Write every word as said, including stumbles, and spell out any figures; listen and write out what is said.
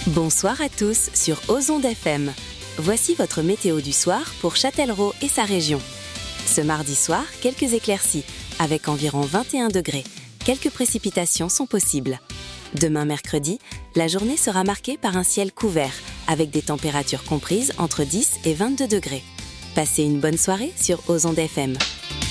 Bonsoir à tous sur Ozonde F M. Voici votre météo du soir pour Châtellerault et sa région. Ce mardi soir, quelques éclaircies, avec environ vingt et un degrés. Quelques précipitations sont possibles. Demain mercredi, la journée sera marquée par un ciel couvert, avec des températures comprises entre dix et vingt-deux degrés. Passez une bonne soirée sur Ozonde F M.